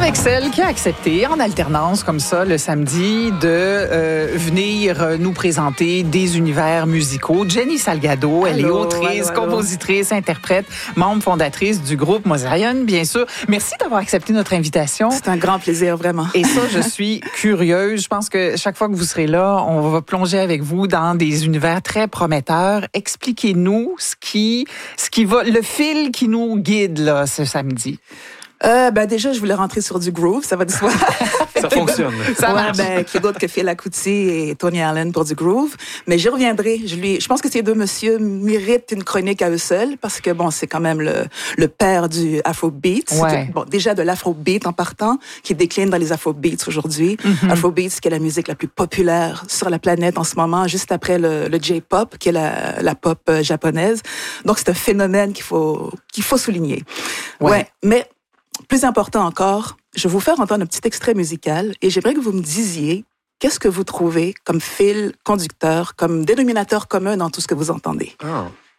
avec celle qui a accepté en alternance comme ça le samedi de venir nous présenter des univers musicaux. Jenny Salgado, elle est autrice, compositrice, interprète, membre fondatrice du groupe Mosaion, bien sûr. Merci d'avoir accepté notre invitation. C'est un grand plaisir, vraiment. Et ça, je suis curieuse. Je pense que chaque fois que vous serez là, on va plonger avec vous dans des univers très prometteurs. Expliquez-nous ce qui va, le fil qui nous guide là ce samedi. Déjà, je voulais rentrer sur du groove, ça va de soi. Ça fonctionne. Ça marche. Qui d'autre que Phil Akuti et Tony Allen pour du groove. Mais j'y reviendrai. Je pense que ces deux messieurs méritent une chronique à eux seuls parce que c'est quand même le père du Afrobeat. Ouais. Déjà de l'Afrobeat en partant, qui décline dans les Afrobeats aujourd'hui. Mm-hmm. Afrobeat, qui est la musique la plus populaire sur la planète en ce moment, juste après le J-pop, qui est la pop japonaise. Donc, c'est un phénomène qu'il faut souligner. Ouais. Mais, plus important encore, je vais vous faire entendre un petit extrait musical et j'aimerais que vous me disiez qu'est-ce que vous trouvez comme fil conducteur, comme dénominateur commun dans tout ce que vous entendez. Oh.